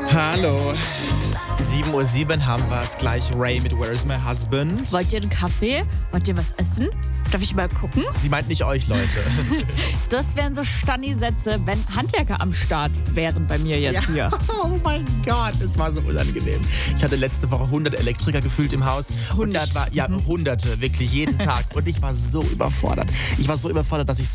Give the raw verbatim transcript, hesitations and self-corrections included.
Hallo. sieben Uhr sieben haben wir es gleich. Ray mit Where's My Husband? Wollt ihr einen Kaffee? Wollt ihr was essen? Darf ich mal gucken? Sie meint nicht euch, Leute. Das wären so Stanni-Sätze, wenn Handwerker am Start wären bei mir jetzt ja. hier. Oh mein Gott, es war so unangenehm. Ich hatte letzte Woche hundert Elektriker gefühlt im Haus. hundert? Und ich war, ja, hunderte, wirklich jeden Tag. Und ich war so überfordert. Ich war so überfordert, dass ich so